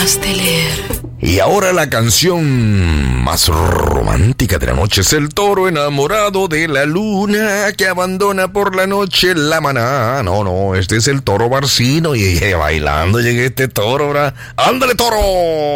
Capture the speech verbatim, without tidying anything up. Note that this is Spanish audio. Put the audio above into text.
Pastelero. Y ahora la canción más romántica de la noche es el toro enamorado de la luna que abandona por la noche la maná. No, no, este es el toro Barcino y, y bailando llega este toro, ¿verdad? ¡Ándale, toro!